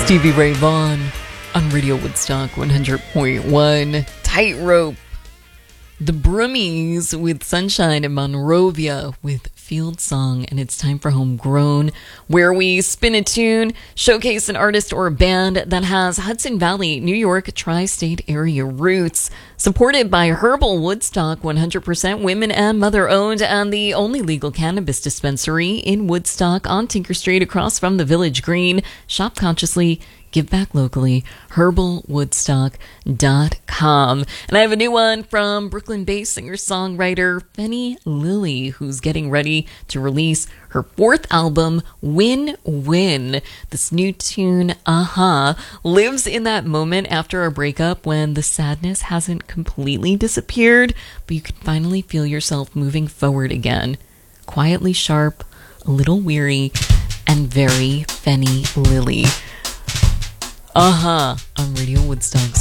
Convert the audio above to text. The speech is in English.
Stevie Ray Vaughan on Radio Woodstock 100.1. Tightrope. The Brummies with Sunshine and Monrovia with Field Song, and it's time for Homegrown, where we spin a tune, showcase an artist or a band that has Hudson Valley, New York, tri-state area roots. Supported by Herbal Woodstock, 100% women and mother-owned, and the only legal cannabis dispensary in Woodstock on Tinker Street across from the Village Green. Shop consciously, give back locally, herbalwoodstock.com. And I have a new one from Brooklyn-based singer-songwriter Fenny Lily, who's getting ready to release her fourth album, Win Win. This new tune, lives in that moment after a breakup when the sadness hasn't completely disappeared, but you can finally feel yourself moving forward again. Quietly sharp, a little weary, and very Fenny Lily. On Radio Woodstock